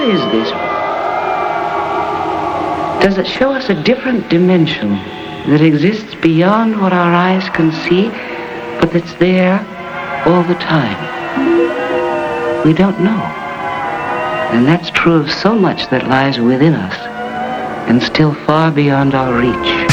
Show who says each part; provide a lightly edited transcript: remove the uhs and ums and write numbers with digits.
Speaker 1: is this? Does it show us a different dimension that exists beyond what our eyes can see, but that's there all the time? We don't know. And that's true of so much that lies within us and still far beyond our reach.